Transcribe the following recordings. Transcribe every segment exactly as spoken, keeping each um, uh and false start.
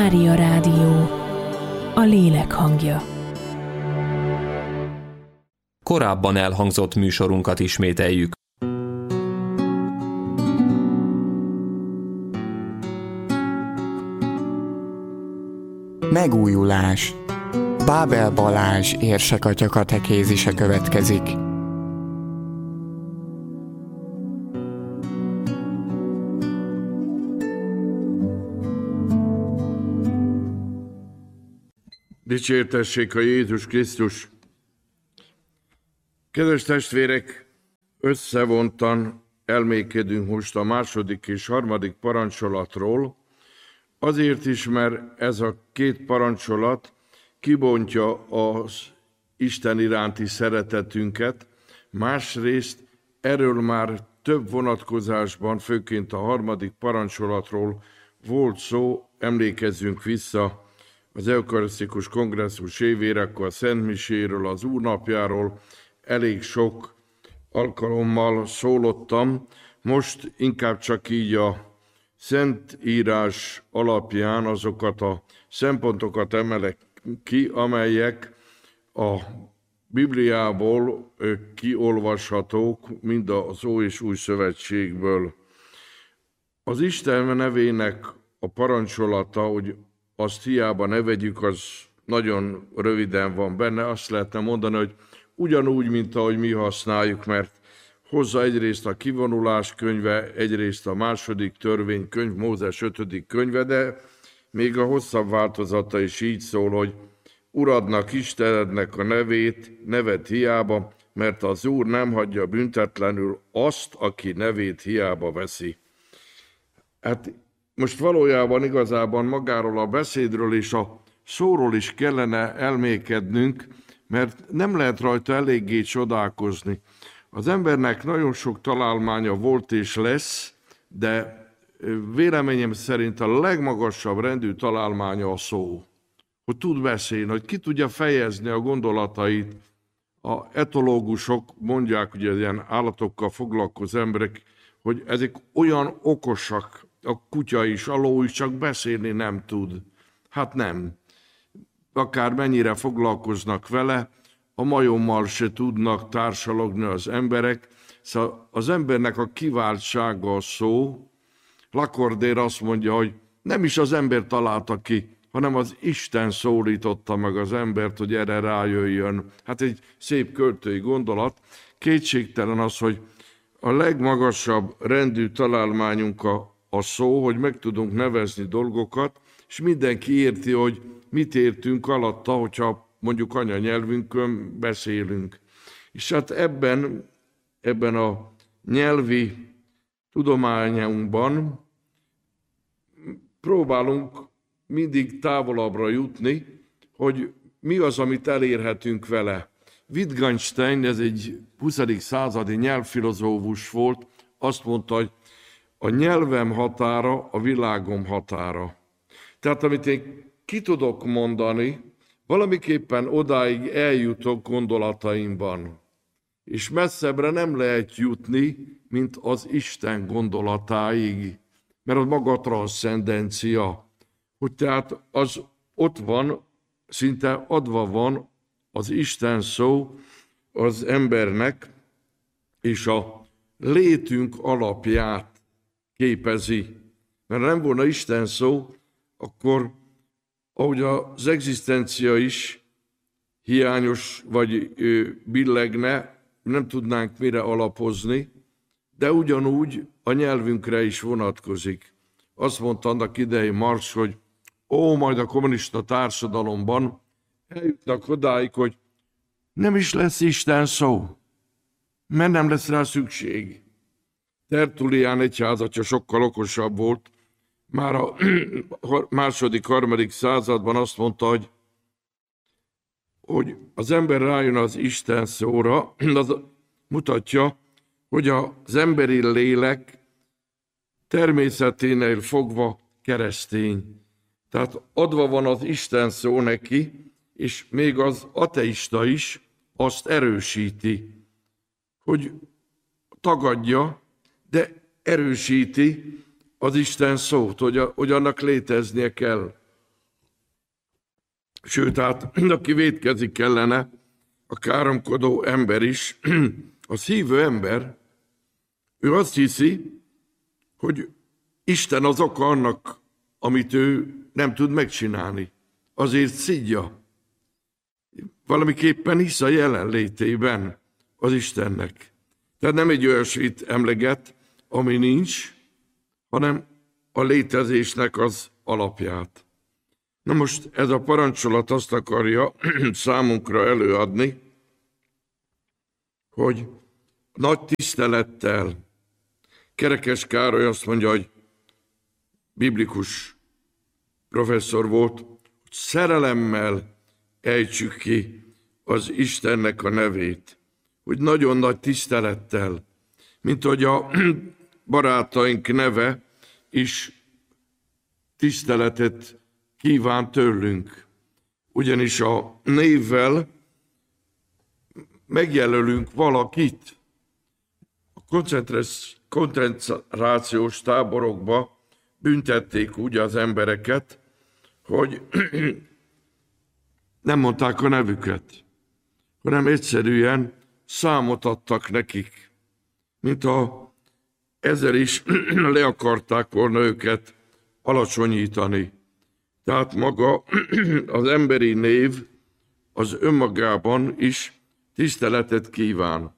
Mária Rádió, a lélek hangja. Korábban elhangzott műsorunkat ismételjük. Megújulás. Bábel Balázs érsekatya katekézise következik. Dicsértessék a Jézus Krisztus! Kedves testvérek, összevontan elmékedünk most a második és harmadik parancsolatról, azért is, mert ez a két parancsolat kibontja az Isten iránti szeretetünket, másrészt erről már több vonatkozásban, főként a harmadik parancsolatról volt szó, emlékezzünk vissza az eukarisztikus kongresszus évére, akkor a Szentmiséről, az Úrnapjáról elég sok alkalommal szólottam. Most inkább csak így a Szentírás alapján azokat a szempontokat emelek ki, amelyek a Bibliából kiolvashatók, mind az Ó és Új Szövetségből. Az Isten nevének a parancsolata, hogy azt hiába ne vegyük, az nagyon röviden van benne. Azt lehetne mondani, hogy ugyanúgy, mint ahogy mi használjuk, mert hozza egyrészt a kivonulás könyve, egyrészt a második törvénykönyv, Mózes ötödik könyve, de még a hosszabb változata is így szól, hogy Uradnak, Istenednek a nevét, nevet hiába, mert az Úr nem hagyja büntetlenül azt, aki nevét hiába veszi. Hát most valójában igazában magáról a beszédről és a szóról is kellene elmékednünk, mert nem lehet rajta eléggé csodálkozni. Az embernek nagyon sok találmánya volt és lesz, de véleményem szerint a legmagasabb rendű találmánya a szó. Hogy tud beszélni, hogy ki tudja fejezni a gondolatait. A etológusok mondják, hogy ilyen állatokkal foglalkozó emberek, hogy ezek olyan okosak, a kutya is, a ló is, csak beszélni nem tud. Hát nem. Akár mennyire foglalkoznak vele, a majommal se tudnak társalogni az emberek. Szóval az embernek a kiváltsága a szó. Lacordaire azt mondja, hogy nem is az ember találta ki, hanem az Isten szólította meg az embert, hogy erre rájöjjön. Hát egy szép költői gondolat. Kétségtelen az, hogy a legmagasabb rendű találmányunk a, a szó, hogy meg tudunk nevezni dolgokat, és mindenki érti, hogy mit értünk alatta, hogyha mondjuk anyanyelvünkön beszélünk. És hát ebben, ebben a nyelvi tudományunkban próbálunk mindig távolabbra jutni, hogy mi az, amit elérhetünk vele. Wittgenstein, ez egy huszadik századi nyelvfilozófus volt, azt mondta, hogy a nyelvem határa a világom határa. Tehát amit én ki tudok mondani, valamiképpen odáig eljutok gondolataimban. És messzebbre nem lehet jutni, mint az Isten gondolatáig, mert az maga transzcendencia. Hogy tehát az ott van, szinte adva van az Isten szó az embernek, és a létünk alapját képezi. Mert nem volna Isten szó, akkor ahogy az egzisztencia is hiányos vagy billegne, nem tudnánk mire alapozni, de ugyanúgy a nyelvünkre is vonatkozik. Azt mondta annak idején Marx, hogy ó, majd a kommunista társadalomban eljutnak odáig, hogy nem is lesz Isten szó, mert nem lesz rá szükség. Tertullián egyházatja sokkal okosabb volt, már a második, harmadik században azt mondta, hogy, hogy az ember rájön az Isten szóra, az mutatja, hogy az emberi lélek természeténél fogva keresztény. Tehát adva van az Isten szó neki, és még az ateista is azt erősíti, hogy tagadja, de erősíti az Isten szót, hogy, a, hogy annak léteznie kell. Sőt, hát aki vétkezik ellene, a káromkodó ember is, a szívő ember, ő azt hiszi, hogy Isten az oka annak, amit ő nem tud megcsinálni. Azért szidja. Valamiképpen hisz a jelenlétében az Istennek. Tehát nem egy olyasmit emleget, ami nincs, hanem a létezésnek az alapját. Na most ez a parancsolat azt akarja számunkra előadni, hogy nagy tisztelettel, Kerekes Károly azt mondja, hogy biblikus professzor volt, hogy szerelemmel ejtsük ki az Istennek a nevét, hogy nagyon nagy tisztelettel, mint hogy a barátaink neve is tiszteletet kíván tőlünk. Ugyanis a névvel megjelölünk valakit. A koncentrációs táborokba büntették úgy az embereket, hogy nem mondták a nevüket, hanem egyszerűen számot adtak nekik, mint ha ezzel is le akarták volna őket alacsonyítani. Tehát maga az emberi név az önmagában is tiszteletet kíván.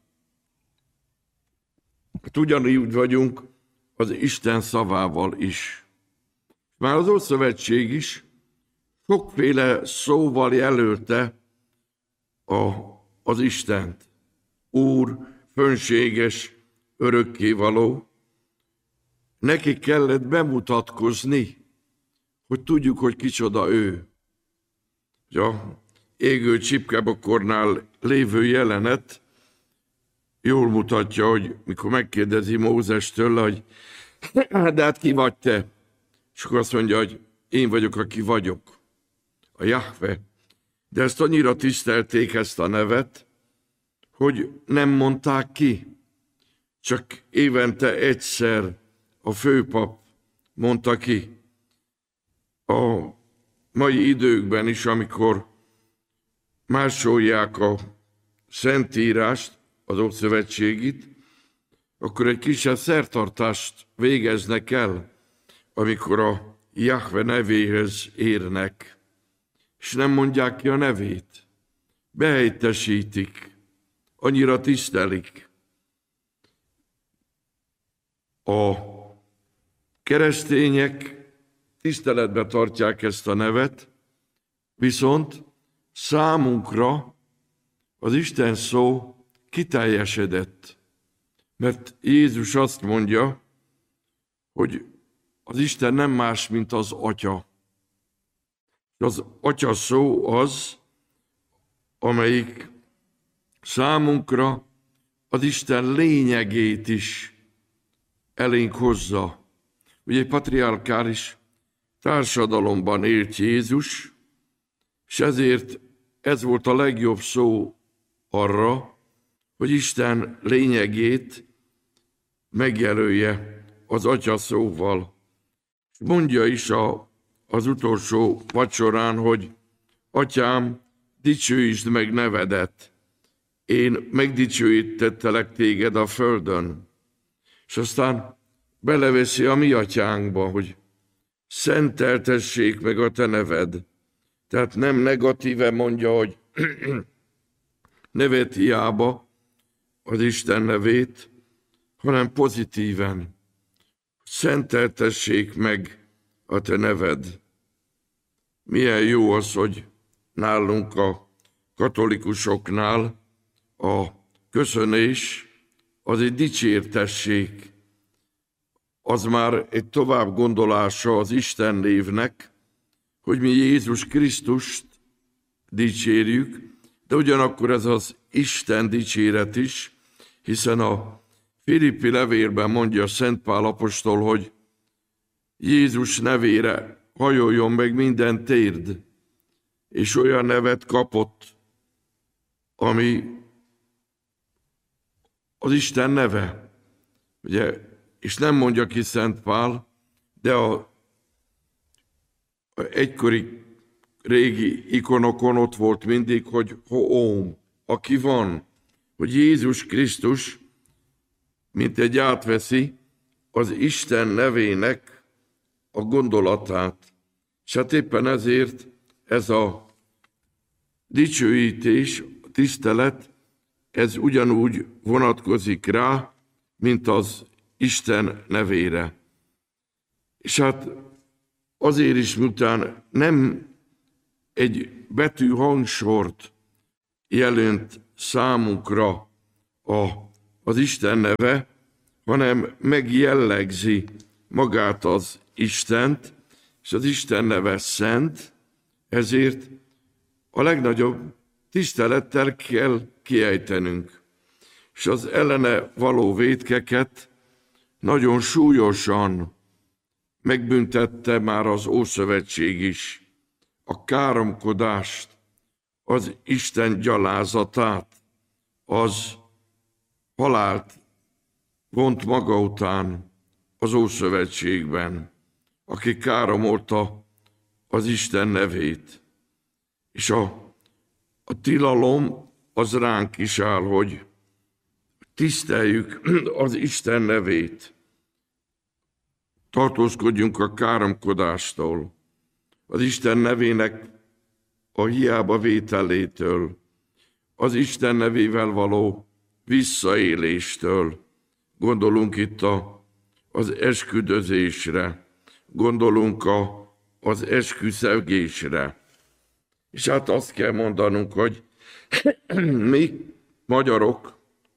Hát ugyanígy vagyunk az Isten szavával is. Már az Ószövetség is sokféle szóval jelölte a, az Istent. Úr, fönséges, örökkévaló. Neki kellett bemutatkozni, hogy tudjuk, hogy kicsoda ő. A égő csipkebokornál lévő jelenet jól mutatja, hogy mikor megkérdezi Mózestől, hogy de hát ki vagy te? És akkor azt mondja, hogy én vagyok, aki vagyok. A Jahve. De ezt annyira tisztelték, ezt a nevet, hogy nem mondták ki. Csak évente egyszer a főpap mondta ki. A mai időkben is, amikor másolják a Szentírást, az Ószövetségit, akkor egy kisebb szertartást végeznek el, amikor a Jahve nevéhez érnek, és nem mondják ki a nevét. Behelyettesítik, annyira tisztelik. A keresztények tiszteletbe tartják ezt a nevet, viszont számunkra az Isten szó kiteljesedett. Mert Jézus azt mondja, hogy az Isten nem más, mint az Atya. Az Atya szó az, amelyik számunkra az Isten lényegét is elénk hozza. Ugye egy patriarkális társadalomban élt Jézus, és ezért ez volt a legjobb szó arra, hogy Isten lényegét megjelölje az Atya szóval. Mondja is a, az utolsó vacsorán, hogy Atyám, dicsőítsd meg nevedet, én megdicsőítettelek téged a földön. És aztán beleveszi a mi atyánkba, hogy szenteltessék meg a te neved. Tehát nem negatíve mondja, hogy nevet hiába az Isten nevét, hanem pozitíven. Szenteltessék meg a te neved. Milyen jó az, hogy nálunk a katolikusoknál a köszönés az egy dicsértessék. Az már egy tovább gondolása az Isten névnek, hogy mi Jézus Krisztust dicsérjük, de ugyanakkor ez az Isten dicséret is, hiszen a Filippi levélben mondja Szent Pál apostol, hogy Jézus nevére hajoljon meg minden térd, és olyan nevet kapott, ami az Isten neve. Ugye, és nem mondja ki Szent Pál, de a, a egykori régi ikonokon ott volt mindig, hogy hoóm, aki van, hogy Jézus Krisztus, mint egy átveszi az Isten nevének a gondolatát. És hát éppen ezért ez a dicsőítés, a tisztelet, ez ugyanúgy vonatkozik rá, mint az Isten nevére. És hát azért is, miután nem egy betű hangsort jelent számunkra a, az Isten neve, hanem megjellegzi magát az Istent, és az Isten neve szent, ezért a legnagyobb tisztelettel kell kiejtenünk. És az ellene való vétkeket nagyon súlyosan megbüntette már az Ószövetség is. A káromkodást, az Isten gyalázatát, az halált vont maga után az Ószövetségben, aki káromolta az Isten nevét. És a, a tilalom az ránk is áll, hogy tiszteljük az Isten nevét. Tartózkodjunk a káromkodástól, az Isten nevének a hiába vételétől, az Isten nevével való visszaéléstől. Gondolunk itt a, az esküdözésre, gondolunk a, az esküszegésre. És hát azt kell mondanunk, hogy mi magyarok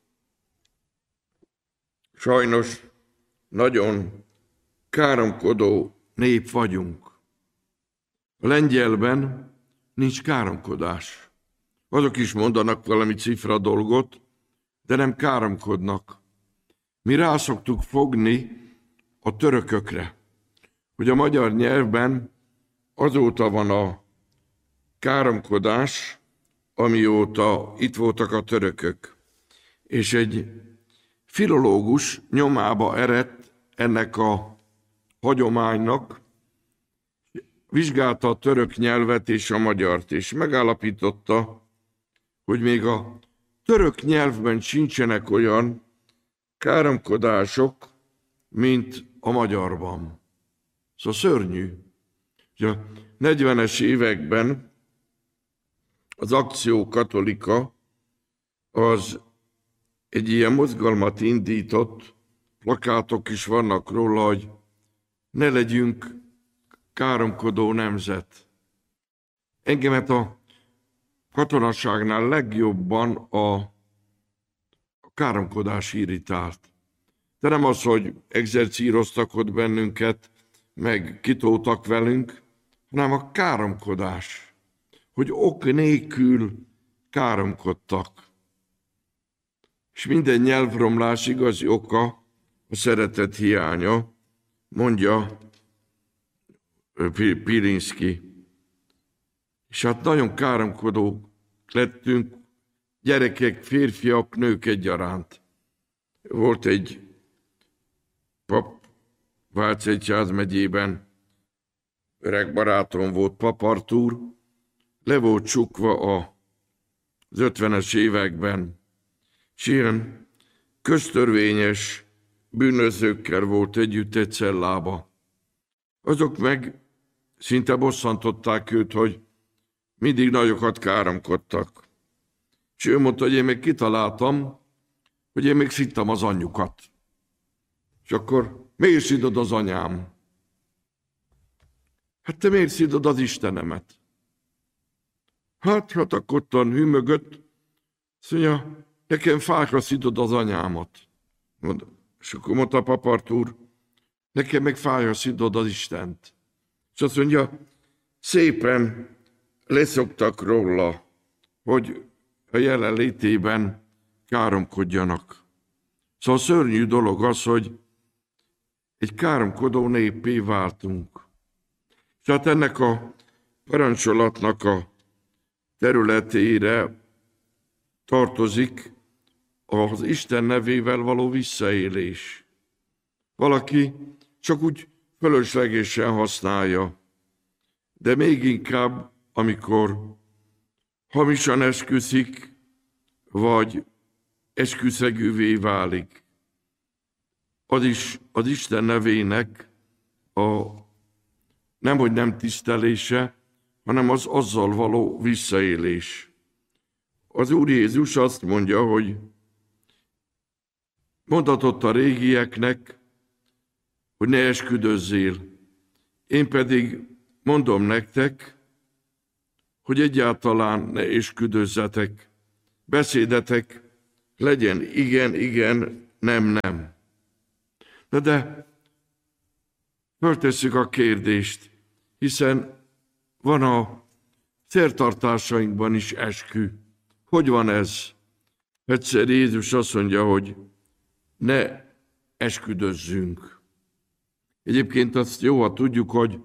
sajnos nagyon káromkodó nép vagyunk. A lengyelben nincs káromkodás. Azok is mondanak valami cifra dolgot, de nem káromkodnak. Mi rá szoktuk fogni a törökökre, hogy a magyar nyelvben azóta van a káromkodás, amióta itt voltak a törökök. És egy filológus nyomába eredt ennek a hagyománynak, vizsgálta a török nyelvet és a magyart, és megállapította, hogy még a török nyelvben sincsenek olyan káromkodások, mint a magyarban. Szóval szörnyű. A negyvenes években az Akció Katolika az egy ilyen mozgalmat indított, plakátok is vannak róla, hogy ne legyünk káromkodó nemzet. Engemet a katonaságnál legjobban a, a káromkodás irritált. De nem az, hogy exercíroztak ott bennünket, meg kitoltak velünk, hanem a káromkodás, hogy ok nélkül káromkodtak. És minden nyelvromlás igazi oka a szeretet hiánya, mondja Pilinszky. És hát nagyon káromkodók lettünk, gyerekek, férfiak, nők egyaránt. Volt egy pap Vácegyház megyében, öreg barátom volt, Pap Artúr, le volt csukva az ötvenes években, és ilyen köztörvényes bűnözőkkel volt együtt egy cellába. Azok meg szinte bosszantották őt, hogy mindig nagyokat káromkodtak. És ő mondta, hogy én még kitaláltam, hogy én még szittem az anyjukat. És akkor miért szidod az anyám? Hát te miért szidod az Istenemet? Hát, hát akkor ottan hűmögött, azt mondja, nekem fákra szidod az anyámat. Mondom, és akkor mondta Pap Artúr, nekem meg fájra szidod az Istent. És azt mondja, szépen leszoktak róla, hogy a jelenlétében káromkodjanak. Szóval szörnyű dolog az, hogy egy káromkodó néppé váltunk. És hát ennek a parancsolatnak a területére tartozik az Isten nevével való visszaélés. Valaki csak úgy fölöslegesen használja, de még inkább amikor hamisan esküszik, vagy esküszegűvé válik. Az is az Isten nevének a nemhogy nem tisztelése, hanem az azzal való visszaélés. Az Úr Jézus azt mondja, hogy mondatott a régieknek, hogy ne esküdözzél. Én pedig mondom nektek, hogy egyáltalán ne esküdözzetek. Beszédetek legyen igen, igen, nem, nem. De, de föltesszük a kérdést, hiszen van a szertartásainkban is eskü. Hogy van ez? Egyszer Jézus azt mondja, hogy ne esküdözzünk. Egyébként azt jó, ha tudjuk, hogy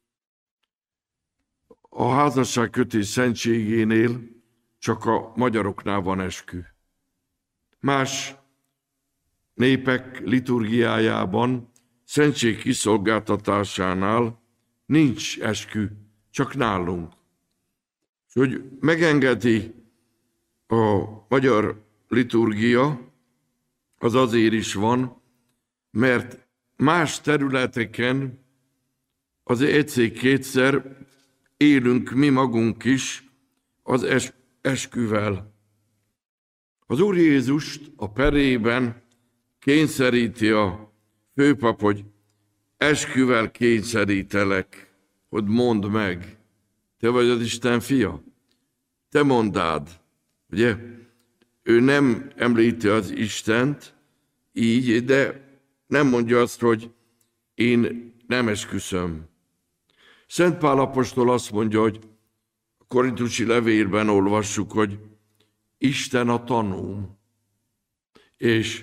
a házasságkötés szentségénél csak a magyaroknál van eskü. Más népek liturgiájában, szentség kiszolgáltatásánál nincs eskü, csak nálunk. Hogy megengedi a magyar liturgia, az azért is van, mert más területeken az egyszer-kétszer élünk mi magunk is az es- esküvel. Az Úr Jézust a perében kényszeríti a főpap, hogy esküvel kényszerítelek, hogy mondd meg, te vagy az Isten fia, te mondád. Ugye? Ő nem említi az Istent így, de nem mondja azt, hogy én nem esküszöm. Szent Pál apostol azt mondja, hogy a korintusi levélben olvassuk, hogy Isten a tanúm, és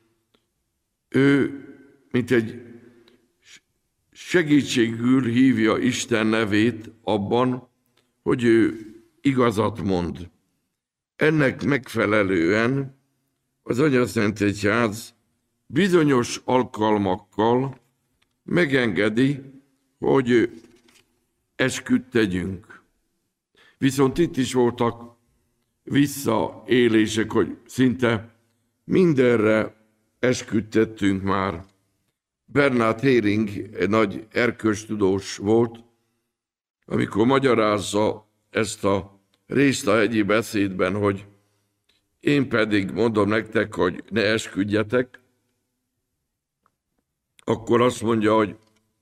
ő, mint egy segítségül hívja Isten nevét abban, hogy ő igazat mond. Ennek megfelelően az Anyaszentegyház bizonyos alkalmakkal megengedi, hogy esküt tegyünk. Viszont itt is voltak visszaélések, hogy szinte mindenre esküt tettünk már. Bernhard Häring, egy nagy erkölcstudós volt, amikor magyarázza ezt a részt a hegyi beszédben, hogy én pedig mondom nektek, hogy ne esküdjetek, akkor azt mondja, hogy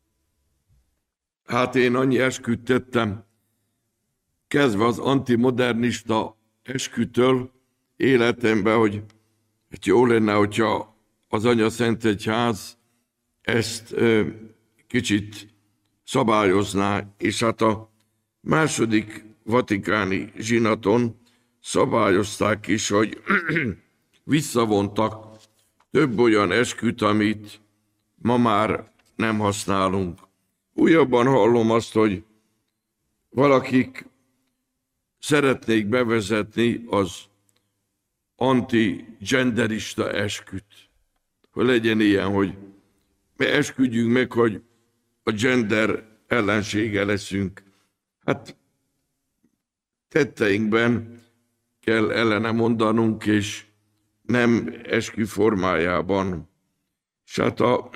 hát én annyi esküt tettem, kezdve az antimodernista eskütől életemben, hogy hát jó lenne, hogyha az Anyaszentegyház ezt ö, kicsit szabályozná, és hát a második vatikáni zsinaton szabályozták is, hogy visszavontak több olyan esküt, amit ma már nem használunk. Újabban hallom azt, hogy valakik szeretnék bevezetni az anti-genderista esküt. Hogy legyen ilyen, hogy mi esküdjünk meg, hogy a gender ellensége leszünk. Hát tetteinkben kell ellene mondanunk, és nem eskü formájában. És hát a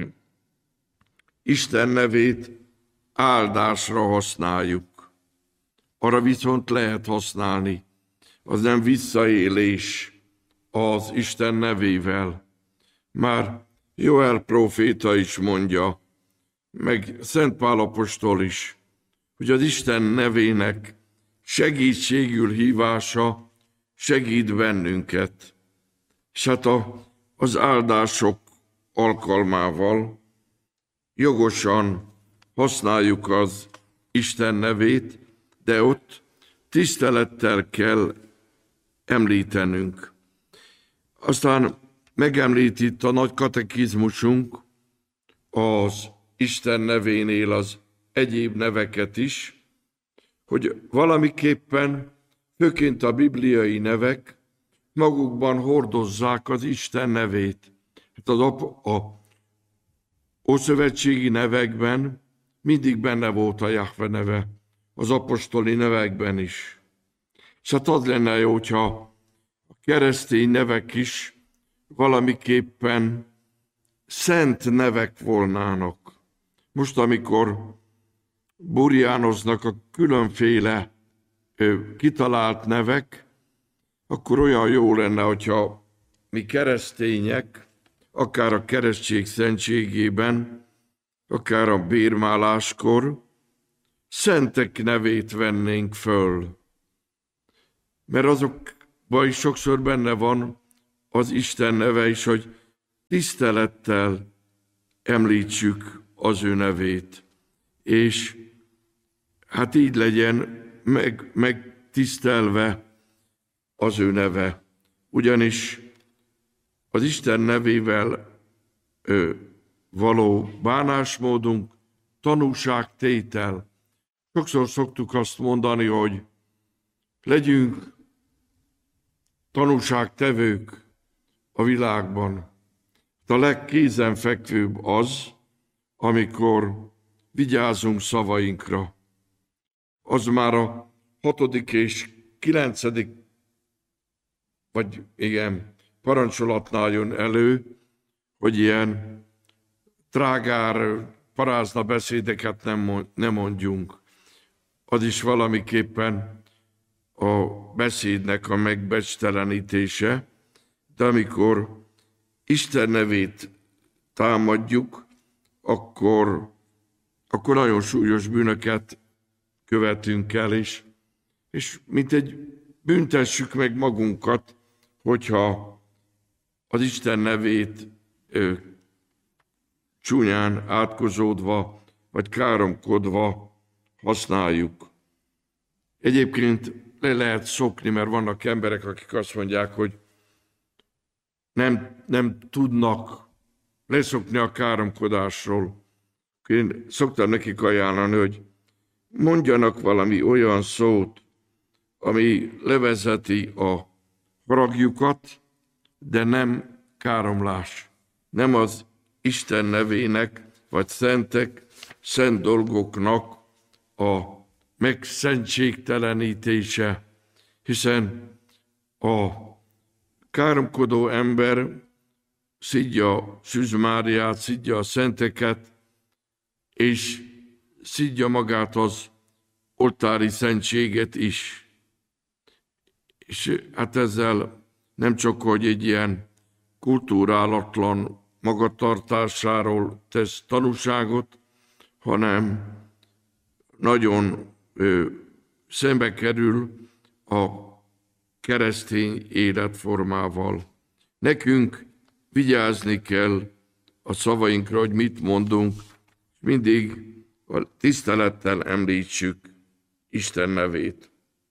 Isten nevét áldásra használjuk. Arra viszont lehet használni. Az nem visszaélés az Isten nevével. Már Joel próféta is mondja, meg Szent Pál apostol is, hogy az Isten nevének segítségül hívása segít bennünket. És hát a, az áldások alkalmával jogosan használjuk az Isten nevét, de ott tisztelettel kell említenünk. Aztán megemlít itt a nagy katekizmusunk az Isten nevénél az egyéb neveket is, hogy valamiképpen, főként a bibliai nevek magukban hordozzák az Isten nevét. Hát az a, a ószövetségi nevekben mindig benne volt a Jahve neve. az apostoli nevekben is. És hát az lenne jó, hogyha a keresztény nevek is valamiképpen szent nevek volnának. Most, amikor burjánoznak a különféle ö, kitalált nevek, akkor olyan jó lenne, hogyha mi keresztények, akár a keresztség szentségében, akár a bérmáláskor szentek nevét vennénk föl. Mert azokban is sokszor benne van az Isten neve is, hogy tisztelettel említsük az ő nevét. És hát így legyen meg, megtisztelve az ő neve. Ugyanis az Isten nevével ö, való bánásmódunk tanúságtétel. Sokszor szoktuk azt mondani, hogy legyünk tanúságtevők a világban. A legkézenfekvőbb az, amikor vigyázunk szavainkra. Az már a hatodik és kilencedik, vagy igen, parancsolatnál jön elő, hogy ilyen trágár, parázna beszédeket nem mondjunk. Az is valamiképpen a beszédnek a megbecstelenítése, de amikor Isten nevét támadjuk, akkor, akkor nagyon súlyos bűnöket követünk el, és, és mint egy büntessük meg magunkat, hogyha az Isten nevét ö, csúnyán átkozódva, vagy káromkodva használjuk. Egyébként le lehet szokni, mert vannak emberek, akik azt mondják, hogy nem, nem tudnak leszokni a káromkodásról. Én szoktam nekik ajánlani, hogy mondjanak valami olyan szót, ami levezeti a haragjukat, de nem káromlás. Nem az Isten nevének, vagy szentek, szent dolgoknak a megszentségtelenítése, hiszen a káromkodó ember szidja Szűz Máriát, szidja a szenteket, és szidja magát az oltári szentséget is. És hát ezzel nem csak, hogy egy ilyen kulturálatlan magatartásáról tesz tanúságot, hanem nagyon ö, szembe kerül a keresztény életformával. Nekünk vigyázni kell a szavainkra, hogy mit mondunk, mindig a tisztelettel említsük Isten nevét.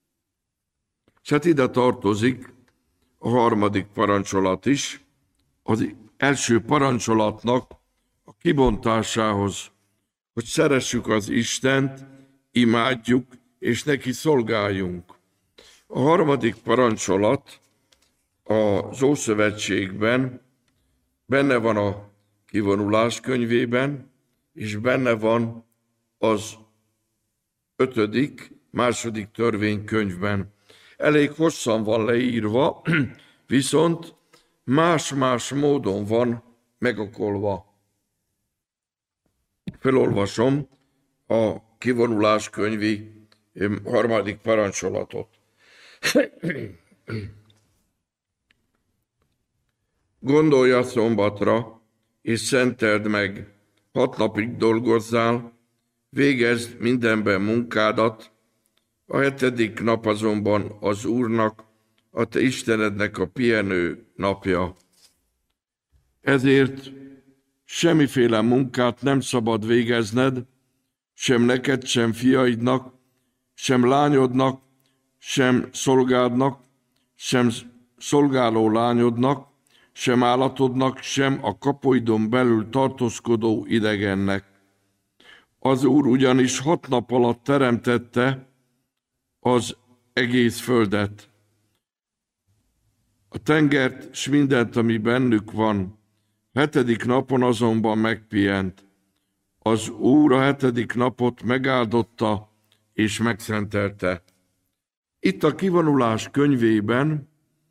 És hát ide tartozik a harmadik parancsolat is, az első parancsolatnak a kibontásához, hogy szeressük az Istent, imádjuk, és neki szolgáljunk. A harmadik parancsolat az Ószövetségben benne van a kivonulás könyvében, és benne van az ötödik, második törvénykönyvben. Elég hosszan van leírva, viszont más-más módon van megokolva. Felolvasom a kivonulás könyvi harmadik parancsolatot. Gondolj a szombatra, és szenteld meg, hat napig dolgozzál, végezd mindenben munkádat, a hetedik nap azonban az Úrnak, a te Istenednek a pihenő napja. Ezért semmiféle munkát nem szabad végezned, sem neked, sem fiaidnak, sem lányodnak, sem szolgádnak, sem szolgáló lányodnak, sem állatodnak, sem a kapuidon belül tartózkodó idegennek. Az Úr ugyanis hat nap alatt teremtette az egész földet, a tengert, s mindent, ami bennük van. Hetedik napon azonban megpihent. Az Úr a hetedik napot megáldotta, és megszentelte. Itt a kivonulás könyvében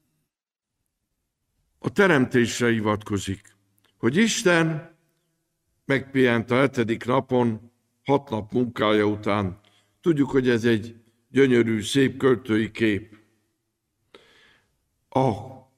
a teremtésre hivatkozik, hogy Isten megpihent a hetedik napon, hat nap munkája után. Tudjuk, hogy ez egy gyönyörű, szép költői kép. A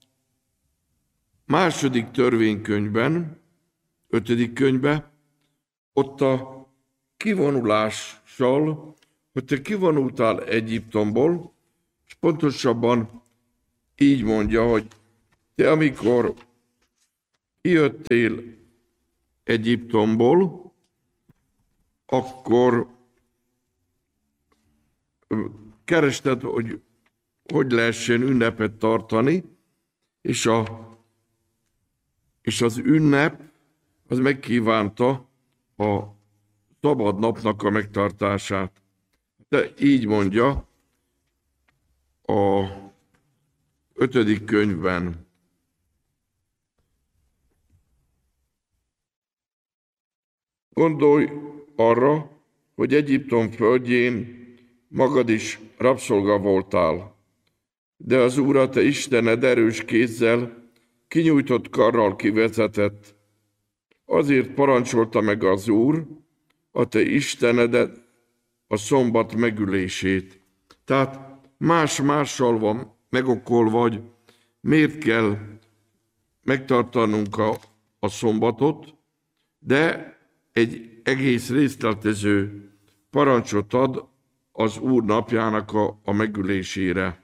második törvénykönyvben, ötödik könyvben, ott a kivonulással, hogy te kivonultál Egyiptomból, és pontosabban így mondja, hogy te amikor kijöttél Egyiptomból, akkor kerested, hogy hogy lehessen ünnepet tartani, és, a, és az ünnep az megkívánta a szabad napnak a megtartását. De így mondja a ötödik könyvben. Gondolj arra, hogy Egyiptom földjén magad is rabszolga voltál, de az Úr, a te Istened erős kézzel, kinyújtott karral kivezetett. Azért parancsolta meg az Úr, a te Istenedet, a szombat megülését. Tehát más-mással van megokolva, vagy miért kell megtartanunk a, a szombatot, de egy egész részletező parancsot ad az Úr napjának a, a megülésére.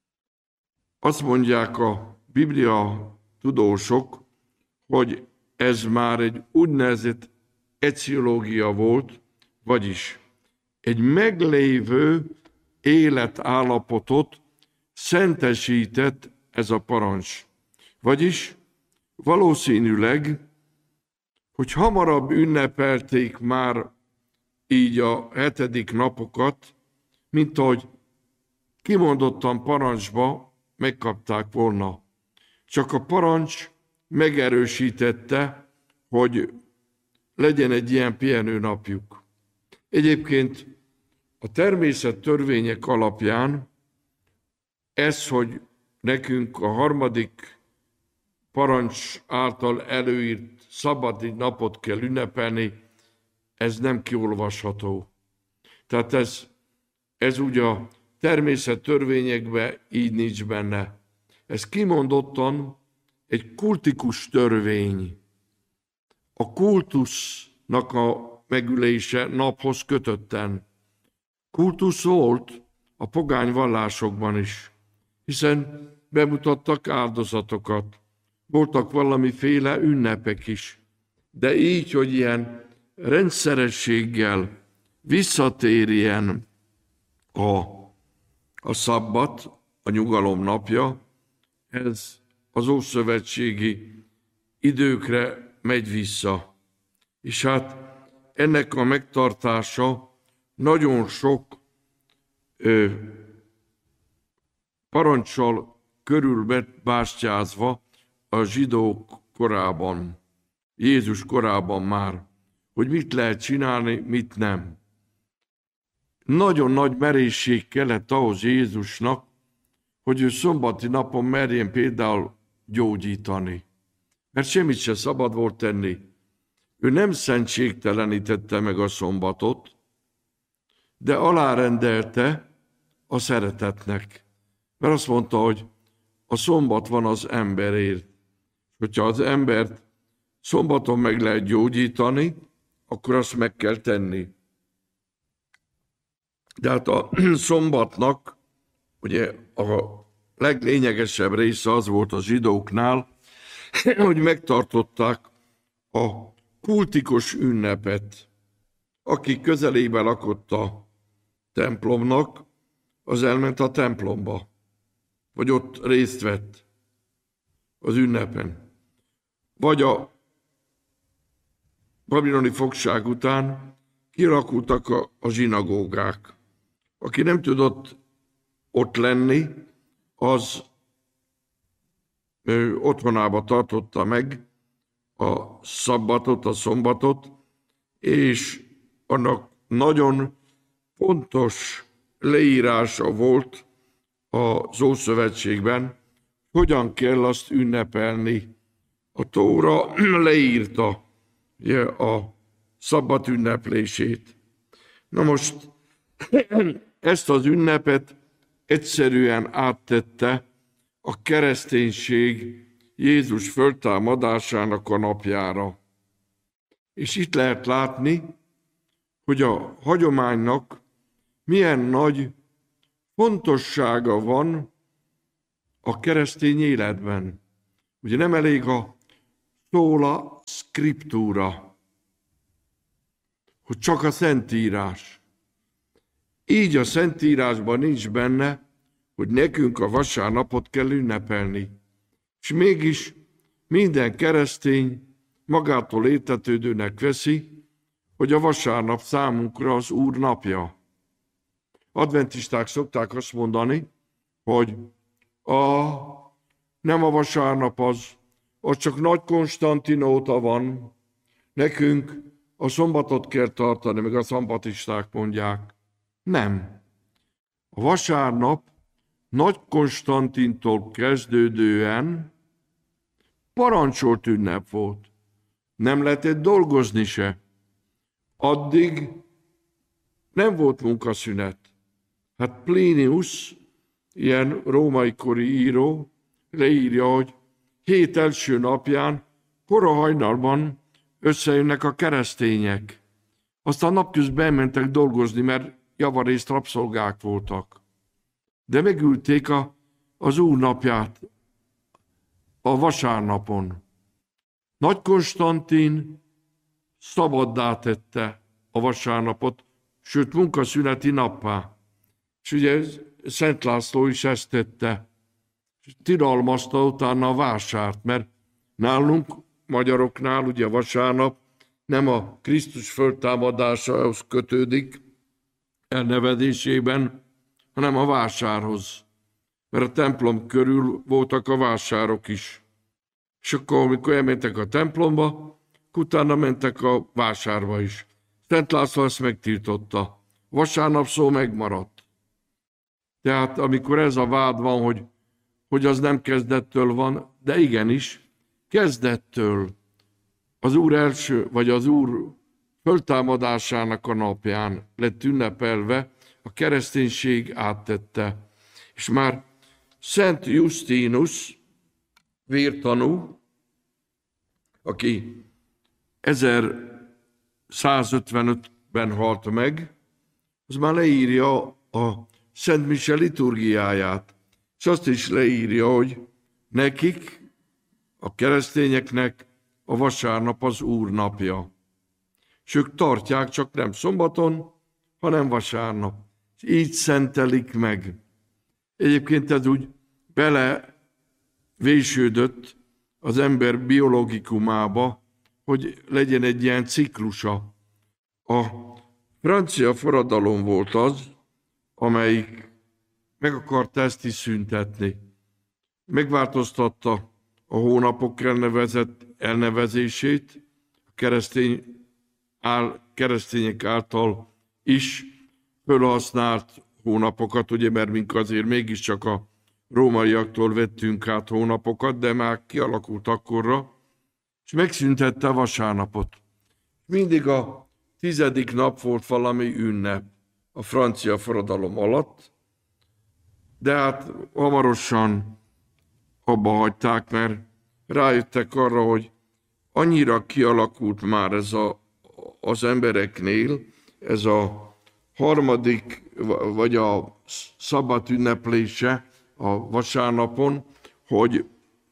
Azt mondják a Biblia tudósok, hogy ez már egy úgynevezett etiológia volt, vagyis egy meglévő életállapotot szentesített ez a parancs. Vagyis valószínűleg, hogy hamarabb ünnepelték már így a hetedik napokat, mint ahogy kimondottan parancsba megkapták volna. Csak a parancs megerősítette, hogy legyen egy ilyen pihenő napjuk. Egyébként a természet törvények alapján ez, hogy nekünk a harmadik parancs által előírt szabad napot kell ünnepelni, ez nem kiolvasható. Tehát ez, ez ugye a természet törvényekben így nincs benne. Ez kimondottan egy kultikus törvény. A kultusznak a megülése naphoz kötötten. Kultusz volt a pogány vallásokban is, hiszen bemutattak áldozatokat. Voltak valamiféle ünnepek is, de így, hogy ilyen rendszerességgel visszatérjen a, a szabbat, a nyugalom napja, ez az ószövetségi időkre megy vissza. És hát ennek a megtartása nagyon sok ö, parancsal körülbástyázva a zsidók korában, Jézus korában már, hogy mit lehet csinálni, mit nem. Nagyon nagy merészség kellett ahhoz Jézusnak, hogy ő szombati napon merjen például gyógyítani. Mert semmit se szabad volt tenni. Ő nem szentségtelenítette meg a szombatot, de alárendelte a szeretetnek. Mert azt mondta, hogy a szombat van az emberért. Hogyha az embert szombaton meg lehet gyógyítani, akkor azt meg kell tenni. De hát a szombatnak ugye a leglényegesebb része az volt a zsidóknál, hogy megtartották a kultikus ünnepet. Aki közelébe lakott a templomnak, az elment a templomba, vagy ott részt vett az ünnepen. Vagy a babiloni fogság után kirakultak a, a zsinagógák. Aki nem tudott ott lenni, az ő, otthonába tartotta meg a szabbatot, a szombatot, és annak nagyon pontos leírása volt az Ószövetségben, hogyan kell azt ünnepelni. A Tóra leírta ugye, a szabbat ünneplését. Na most ezt az ünnepet egyszerűen áttette a kereszténység Jézus föltámadásának a napjára. És itt lehet látni, hogy a hagyománynak milyen nagy fontossága van a keresztény életben. Ugye nem elég a sola scriptura, hogy csak a Szentírás. Így a Szentírásban nincs benne, hogy nekünk a vasárnapot kell ünnepelni. És mégis minden keresztény magától értetődőnek veszi, hogy a vasárnap számunkra az Úr napja. Adventisták szokták azt mondani, hogy a, nem a vasárnap az, az csak Nagy Konstantin óta van, nekünk a szombatot kell tartani, meg a szombatisták mondják. Nem. A vasárnap Nagy Konstantintól kezdődően parancsolt ünnep volt. Nem lehetett dolgozni se. Addig nem volt munkaszünet. Hát Plinius, ilyen római kori író, leírja, hogy hét első napján kora hajnalban összejönnek a keresztények. Aztán napközben elmentek dolgozni, mert javarészt rabszolgák voltak. De megülték a, az Úr napját a vasárnapon. Nagy Konstantin szabaddá tette a vasárnapot, sőt munkaszüneti nappá. És ugye Szent László is ezt tette. Tilalmazta utána a vásárt, mert nálunk, magyaroknál ugye a vasárnap nem a Krisztus föltámadásához kötődik elnevezésében, hanem a vásárhoz. Mert a templom körül voltak a vásárok is. És akkor, amikor elmentek a templomba, utána mentek a vásárba is. Szent László ezt megtiltotta. Vasárnap szó megmaradt. Tehát amikor ez a vád van, hogy, hogy az nem kezdettől van, de igenis, kezdettől az Úr első, vagy az Úr föltámadásának a napján lett ünnepelve, a kereszténység áttette. És már Szent Justinus vértanú, aki ezerszázötvenötben halt meg, az már leírja a Szent Mise liturgiáját, és azt is leírja, hogy nekik, a keresztényeknek a vasárnap az Úr napja. És ők tartják csak nem szombaton, hanem vasárnap. És így szentelik meg. Egyébként ez úgy belevésődött az ember biologikumába, hogy legyen egy ilyen ciklusa. A francia forradalom volt az, amelyik meg akarta ezt is szüntetni. Megváltoztatta a hónapok elnevezett elnevezését, a keresztény áll, keresztények által is fölhasznált hónapokat, ugye, mert mink azért mégiscsak a rómaiaktól vettünk át hónapokat, de már kialakult akkorra, és megszüntette a vasárnapot. Mindig a tizedik nap volt valami ünnep a francia forradalom alatt, de hát hamarosan abba hagyták, mert rájöttek arra, hogy annyira kialakult már ez a, az embereknél, ez a harmadik, vagy a szabad ünneplése a vasárnapon, hogy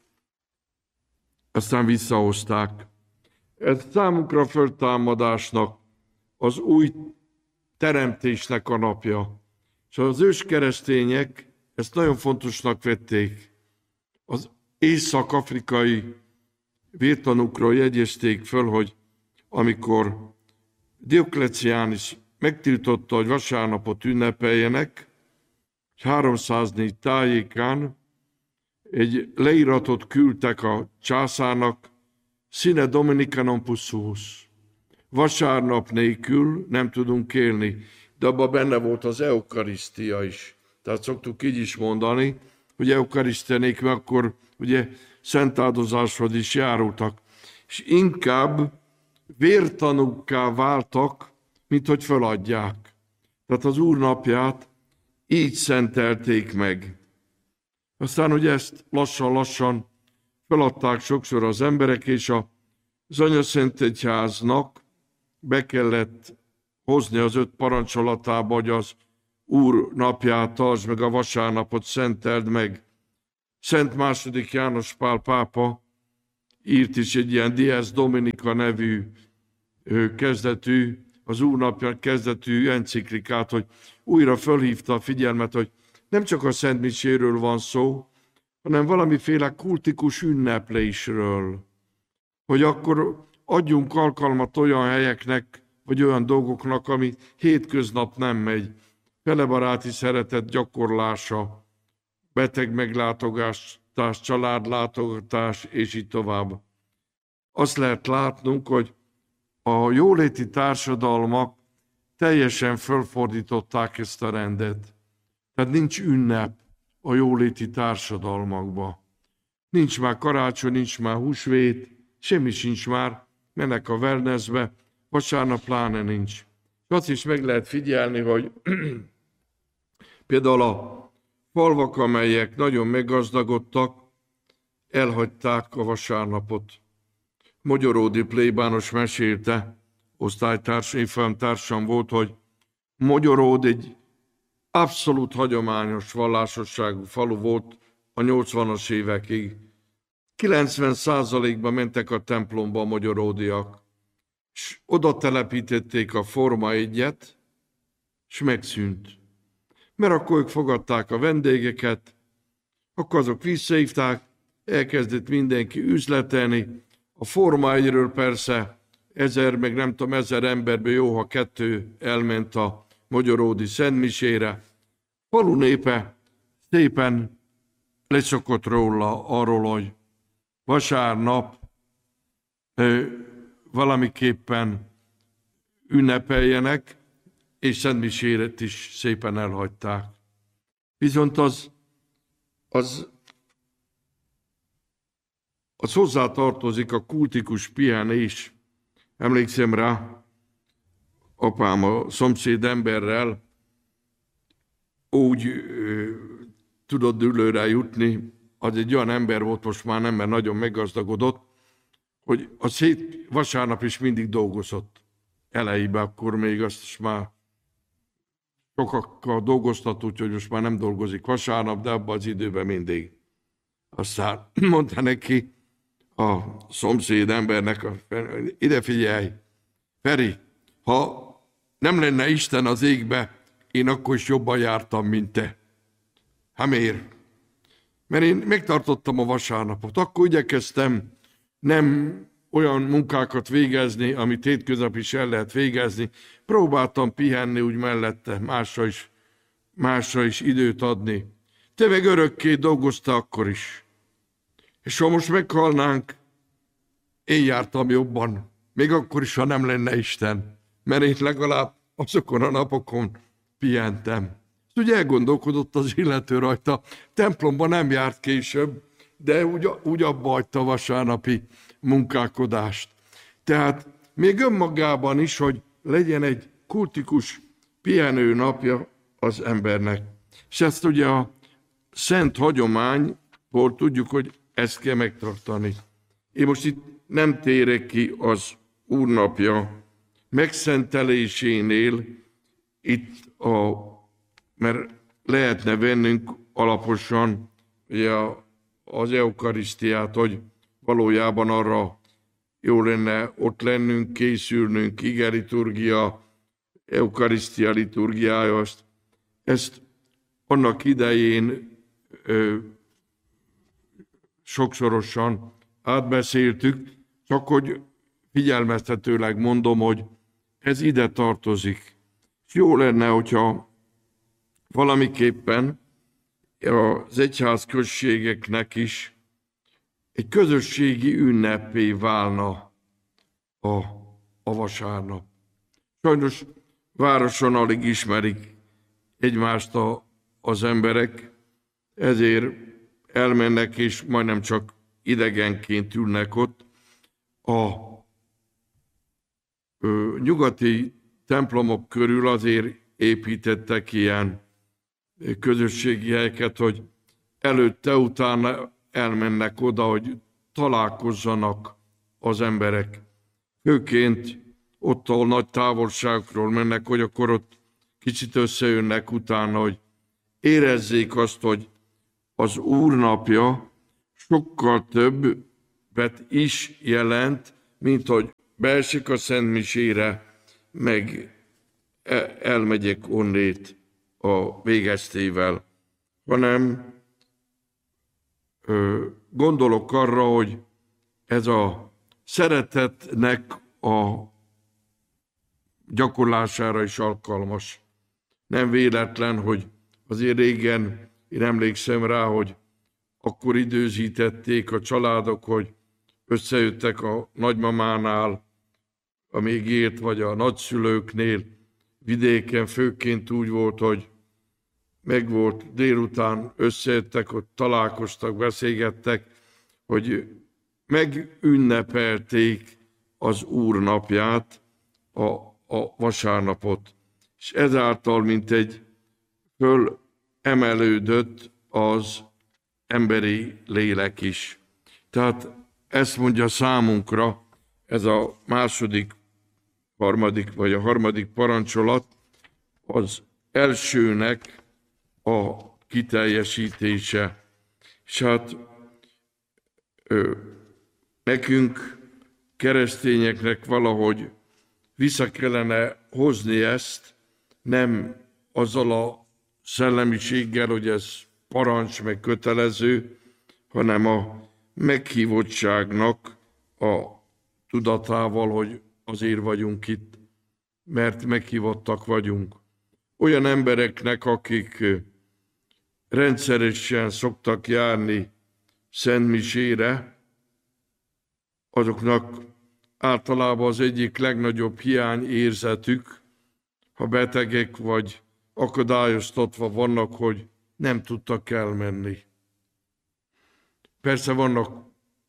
aztán visszahozták. Ez számunkra föltámadásnak, az új teremtésnek a napja. És az őskeresztények ezt nagyon fontosnak vették. Az észak-afrikai vértanúkról jegyezték föl, hogy amikor Diokleciánus megtiltotta, hogy vasárnapot ünnepeljenek, és háromszáznégy tájékán egy leíratot küldtek a császárnak, Sine Dominica non possumus. Vasárnap nélkül nem tudunk élni. de abban benne volt az eukarisztia is. Tehát szoktuk így is mondani, hogy eukarisztiánék, mert akkor ugye szentáldozáshoz is járultak. És inkább vértanúkká váltak, mint hogy feladják. Tehát az Úr napját így szentelték meg. Aztán ugye ezt lassan-lassan feladták sokszor az emberek, és az Anyaszentegyháznak be kellett hozni az öt parancsolatába, hogy az Úr napját tartsd meg, a vasárnapot szenteld meg. Szent második János Pál pápa írt is egy ilyen Dies Dominica nevű kezdetű, az Úr napján kezdetű enciklikát, hogy újra fölhívta a figyelmet, hogy nem csak a Szent Miséről van szó, hanem valamiféle kultikus ünneplésről. Hogy akkor adjunk alkalmat olyan helyeknek, vagy olyan dolgoknak, ami hétköznap nem megy. Felebaráti szeretet gyakorlása, beteg meglátogatás, családlátogatás, és így tovább. Azt lehet látnunk, hogy a jóléti társadalmak teljesen fölfordították ezt a rendet. Tehát nincs ünnep a jóléti társadalmakban. Nincs már karácsony, nincs már húsvét, semmi sincs már, mennek a wellnessbe, vasárnap pláne nincs. Azt is meg lehet figyelni, hogy például a falvak, amelyek nagyon meggazdagodtak, elhagyták a vasárnapot. Mogyoródi plébános mesélte, osztálytársam, évfolyamtársam volt, hogy Mogyoród egy abszolút hagyományos vallásosságú falu volt a nyolcvanas évekig. kilencven százalékban mentek a templomba a mogyoródiak, és oda telepítették a Forma egyet, és megszűnt. Mert akkor ők fogadták a vendégeket, akkor azok visszahívták, elkezdett mindenki üzletelni. A Forma egyről persze ezer, meg nem tudom, ezer emberből jó, ha kettő elment a mogyoródi szentmisére. Falu népe szépen leszokott róla arról, hogy vasárnap ö, valamiképpen ünnepeljenek, és szentmisét is szépen elhagyták. Viszont az, az, az hozzátartozik a kultikus pihenés. Emlékszem rá, apám a szomszéd emberrel úgy ö, tudott dűlőre jutni, az egy olyan ember volt, most már nem, mert nagyon meggazdagodott, hogy a szét vasárnap is mindig dolgozott. Elejében akkor még azt is már sokakkal dolgoztat, úgyhogy most már nem dolgozik vasárnap, de abban az időben mindig. Aztán mondta neki a szomszéd embernek, ide figyelj, Feri, ha nem lenne Isten az égbe, én akkor is jobban jártam, mint te. Hát miért? Mert én megtartottam a vasárnapot, akkor igyekeztem nem olyan munkákat végezni, amit hétköznap is el lehet végezni. Próbáltam pihenni úgy mellette, másra is, másra is időt adni. Te meg örökké dolgoztál akkor is. És ha most meghalnánk, én jártam jobban, még akkor is, ha nem lenne Isten, mert én legalább azokon a napokon pihentem. Úgy elgondolkodott az illető rajta, templomban nem járt később, de úgy, úgy abba hagyta a vasárnapi munkálkodást. Tehát még önmagában is, hogy legyen egy kultikus pihenő napja az embernek. És ezt ugye a szent hagyományból tudjuk, hogy ezt kell megtartani. Én most itt nem térek ki az Úrnapja megszentelésénél, itt a, mert lehetne vennünk alaposan ugye az eukarisztiát, hogy valójában arra jó lenne ott lennünk, készülnünk, ige liturgia, eukarisztia liturgiája, ezt, ezt annak idején ö, sokszorosan átbeszéltük, csak hogy figyelmeztetőleg mondom, hogy ez ide tartozik. És jó lenne, hogyha valamiképpen az egyház községeknek is egy közösségi ünnepé válna a, a vasárnap. Sajnos városon alig ismerik egymást a, az emberek, ezért elmennek, és majdnem csak idegenként ülnek ott. A ö, nyugati templomok körül azért építettek ilyen közösségi helyeket, hogy előtte, utána elmennek oda, hogy találkozzanak az emberek. Főként ott, ahol nagy távolságokról mennek, hogy akkor ott kicsit összejönnek utána, hogy érezzék azt, hogy az Úr napja sokkal többet is jelent, mint hogy beesik a Szent Misére, meg elmegyek onnét a végeztével, hanem ö, gondolok arra, hogy ez a szeretetnek a gyakorlására is alkalmas. Nem véletlen, hogy azért régen, én emlékszem rá, hogy akkor időzítették a családok, hogy összejöttek a nagymamánál, a még élt, vagy a nagyszülőknél. Vidéken főként úgy volt, hogy megvolt délután, összejöttek, ott találkoztak, beszélgettek, hogy megünnepelték az Úr napját, a, a vasárnapot. És ezáltal, mint egy fölemelődött az emberi lélek is. Tehát ezt mondja számunkra ez a második, harmadik, vagy a harmadik parancsolat, az elsőnek a kiteljesítése. És hát ö, nekünk, keresztényeknek valahogy vissza kellene hozni ezt, nem azzal a szellemiséggel, hogy ez parancs, meg kötelező, hanem a meghívottságnak a tudatával, hogy azért vagyunk itt, mert meghívottak vagyunk. Olyan embereknek, akik rendszeresen szoktak járni szentmisére, azoknak általában az egyik legnagyobb hiányérzetük, ha betegek vagy akadályoztatva vannak, hogy nem tudtak elmenni. Persze vannak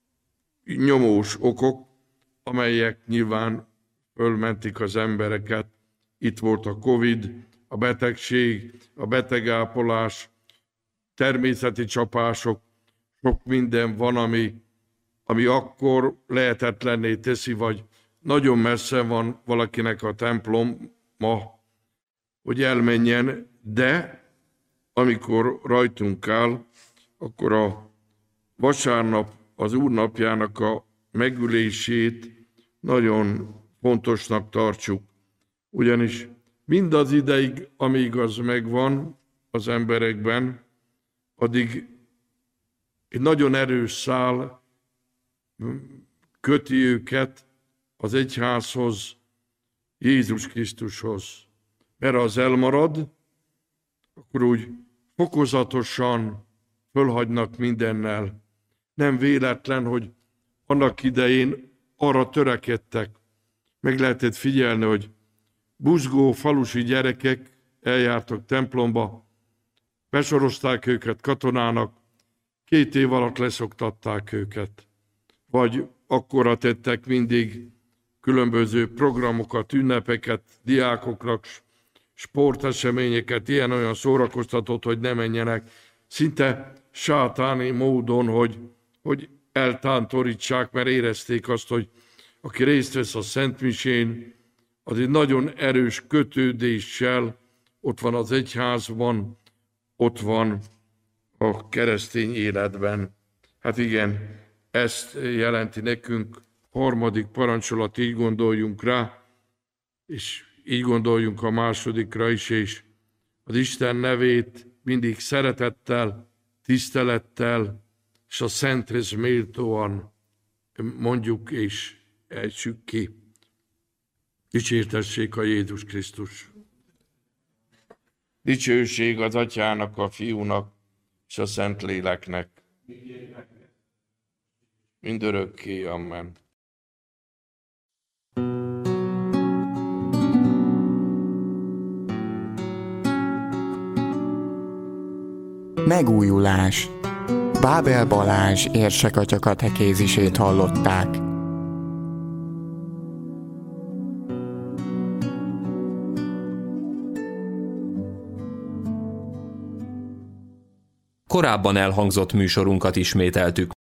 nyomós okok, amelyek nyilván fölmentik az embereket. Itt volt a Covid, a betegség, a betegápolás, természeti csapások, sok minden van, ami, ami akkor lehetetlenné teszi, vagy nagyon messze van valakinek a templom ma, hogy elmenjen, de amikor rajtunk áll, akkor a vasárnap, az Úr napjának a megülését nagyon fontosnak tartsuk. Ugyanis mindaz ideig, amíg az megvan az emberekben, addig egy nagyon erős szál köti őket az egyházhoz, Jézus Krisztushoz. Mert az elmarad, akkor úgy fokozatosan fölhagynak mindennel. Nem véletlen, hogy annak idején arra törekedtek. Meg lehetett figyelni, hogy buzgó falusi gyerekek eljártak templomba, besorozták őket katonának, két év alatt leszoktatták őket. Vagy akkora tettek mindig különböző programokat, ünnepeket, diákoknak, sporteseményeket, ilyen-olyan szórakoztatót, hogy ne menjenek, szinte sátáni módon, hogy, hogy eltántorítsák, mert érezték azt, hogy aki részt vesz a Szentmisén, az egy nagyon erős kötődéssel ott van az egyházban, ott van a keresztény életben. Hát igen, ezt jelenti nekünk harmadik parancsolat, így gondoljunk rá, és így gondoljunk a másodikra is, és az Isten nevét mindig szeretettel, tisztelettel, és a Szenthez méltóan mondjuk és ejtsük ki. Dicsértessék a Jézus Krisztus. Dicsőség az Atyának, a Fiúnak és a Szentléleknek. Mindörökké, amen. Megújulás. Bábel Balázs érsekatya katekézisét hallották. Korábban elhangzott műsorunkat ismételtük.